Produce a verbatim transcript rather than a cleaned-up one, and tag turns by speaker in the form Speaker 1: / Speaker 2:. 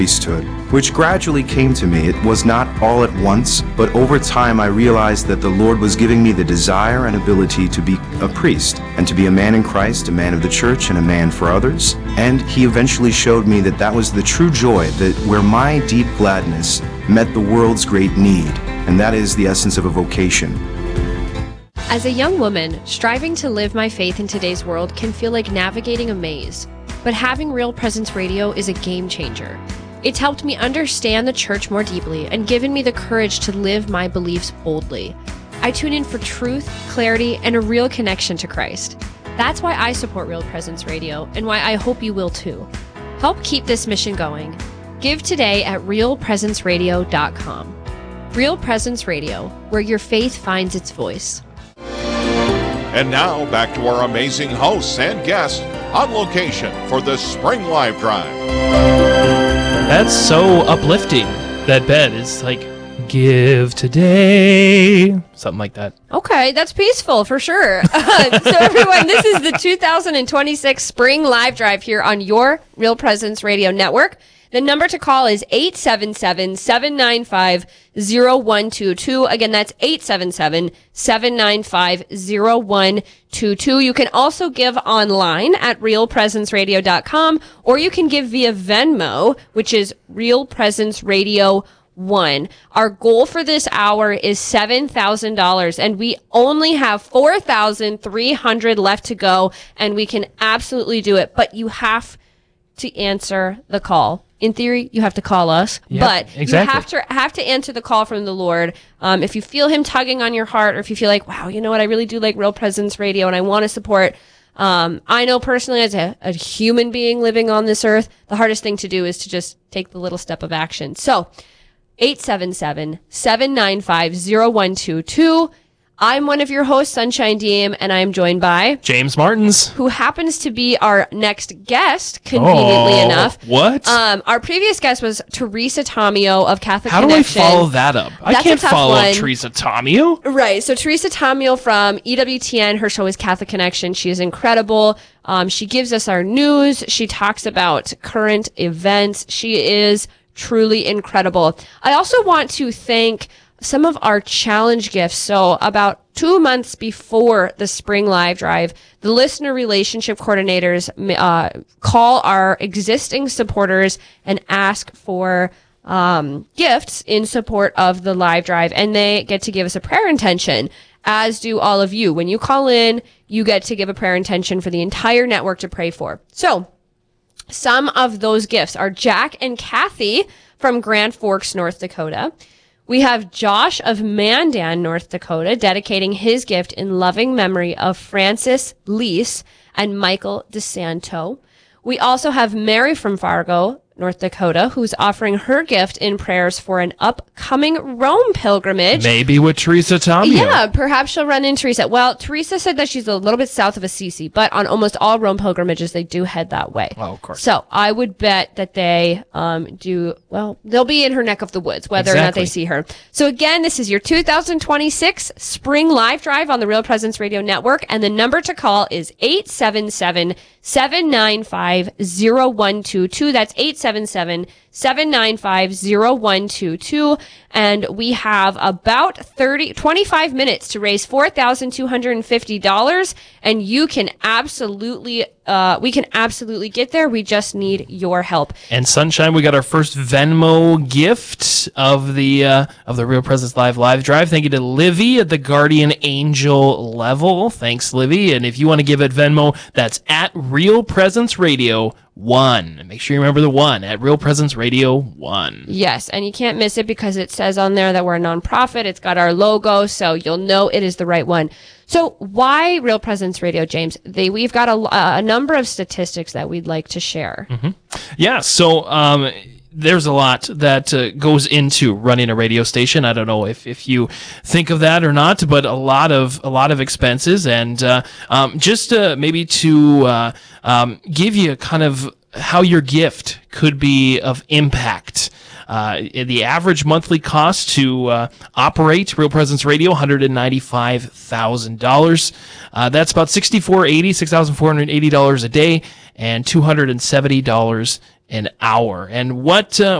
Speaker 1: priesthood, which gradually came to me. It was not all at once, but over time I realized that the Lord was giving me the desire and ability to be a priest, and to be a man in Christ, a man of the church, and a man for others. And he eventually showed me that that was the true joy, that where my deep gladness met the world's great need, and that is the essence of a vocation.
Speaker 2: As a young woman, striving to live my faith in today's world can feel like navigating a maze, but having Real Presence Radio is a game changer. It's helped me understand the church more deeply and given me the courage to live my beliefs boldly. I tune in for truth, clarity, and a real connection to Christ. That's why I support Real Presence Radio and why I hope you will too. Help keep this mission going. Give today at real presence radio dot com. Real Presence Radio, where your faith finds its voice.
Speaker 3: And now back to our amazing hosts and guests on location for the Spring Live Drive.
Speaker 4: That's so uplifting. That bed is like, give today, something like that.
Speaker 2: Okay, that's peaceful for sure. Uh, so everyone, this is the two thousand twenty-six Spring Live Drive here on your Real Presence Radio Network. The number to call is eight seven seven, seven nine five, zero one two two. Again, that's eight seven seven, seven nine five, zero one two two. You can also give online at real presence radio dot com, or you can give via Venmo, which is Real Presence Radio one. Our goal for this hour is seven thousand dollars, and we only have four thousand three hundred left to go, and we can absolutely do it, but you have to answer the call. In theory, you have to call us,
Speaker 4: yep,
Speaker 2: but
Speaker 4: exactly.
Speaker 2: you have to have to answer the call from the Lord. Um, if you feel him tugging on your heart, or if you feel like, wow, you know what, I really do like Real Presence Radio and I want to support. Um, I know personally as a, a human being living on this earth, the hardest thing to do is to just take the little step of action. So eight seven seven, seven nine five, zero one two two. I'm one of your hosts, Sunshine D M, and I am joined by
Speaker 4: James Martins,
Speaker 2: who happens to be our next guest, conveniently
Speaker 4: oh,
Speaker 2: enough.
Speaker 4: What?
Speaker 2: Um, our previous guest was Teresa Tomeo of Catholic
Speaker 4: How
Speaker 2: Connection.
Speaker 4: do I follow that up?
Speaker 2: That's
Speaker 4: I can't
Speaker 2: a tough
Speaker 4: follow
Speaker 2: one.
Speaker 4: Teresa Tomeo.
Speaker 2: Right. So Teresa Tomeo from E W T N, her show is Catholic Connection. She is incredible. Um, she gives us our news. She talks about current events. She is truly incredible. I also want to thank some of our challenge gifts. So about two months before the Spring Live Drive, the listener relationship coordinators uh, call our existing supporters and ask for um, gifts in support of the live drive, and they get to give us a prayer intention, as do all of you. When you call in, you get to give a prayer intention for the entire network to pray for. So some of those gifts are Jack and Kathy from Grand Forks, North Dakota. We have Josh of Mandan, North Dakota, dedicating his gift in loving memory of Francis Lease and Michael DeSanto. We also have Mary from Fargo, North Dakota, who's offering her gift in prayers for an upcoming Rome pilgrimage.
Speaker 4: Maybe with Teresa Tomeo.
Speaker 2: Yeah, perhaps she'll run into Teresa. Well, Teresa said that she's a little bit south of Assisi, but on almost all Rome pilgrimages, they do head that way.
Speaker 4: Oh, of course.
Speaker 2: So I would bet that they um do, well, they'll be in her neck of the woods, whether
Speaker 4: exactly.
Speaker 2: or not they see her. So again, this is your two thousand twenty-six Spring Live Drive on the Real Presence Radio Network, and the number to call is eight seven seven, seven nine five, zero one two two. That's eight seven seven, seven nine five, zero one two two. And we have about thirty, twenty-five minutes to raise four thousand two hundred fifty dollars. And you can absolutely, uh, we can absolutely get there. We just need your help.
Speaker 4: And Sunshine, we got our first Venmo gift of the, uh, of the Real Presence Live Live Drive. Thank you to Livy at the Guardian Angel level. Thanks, Livy. And if you want to give it Venmo, that's at Real Presence Radio one. Make sure you remember the one at Real Presence Radio one.
Speaker 2: Yes, and you can't miss it because it says on there that we're a nonprofit. It's got our logo, so you'll know it is the right one. So why Real Presence Radio, James? They, we've got a, a number of statistics that we'd like to share.
Speaker 4: Mm-hmm. Yeah, so um, there's a lot that uh, goes into running a radio station. I don't know if, if you think of that or not, but a lot of a lot of expenses, and uh, um, just uh, maybe to uh, um, give you kind of how your gift could be of impact. Uh, the average monthly cost to uh, operate Real Presence Radio, one hundred ninety-five thousand dollars. Uh, that's about sixty-four eighty, six thousand four hundred eighty dollars a day, and two hundred seventy dollars an hour. And what uh,